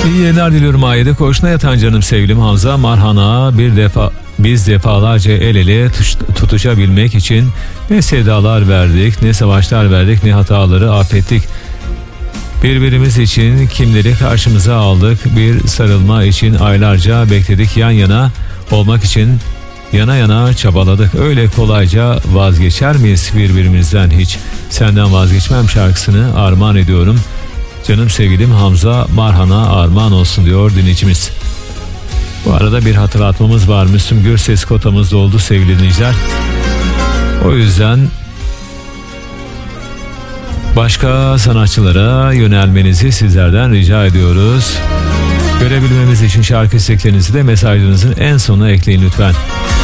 İyi yayınlar diliyorum Ayede. Koşuna yatan canım sevgilim Hamza Marhan'a biz defalarca el ele tutuşabilmek için ne sevdalar verdik, ne savaşlar verdik, ne hataları affettik. Birbirimiz için kimleri karşımıza aldık, bir sarılma için aylarca bekledik, yan yana olmak için yana yana çabaladık. Öyle kolayca vazgeçer miyiz birbirimizden hiç? Senden vazgeçmem şarkısını armağan ediyorum. Canım sevgilim Hamza Marhan'a armağan olsun diyor dinleyicimiz. Bu arada bir hatırlatmamız var. Müslüm Gürses kotamız doldu sevgili dinleyiciler. O yüzden başka sanatçılara yönelmenizi sizlerden rica ediyoruz. Görebilmemiz için şarkı isteklerinizi de mesajınızın en sonuna ekleyin lütfen.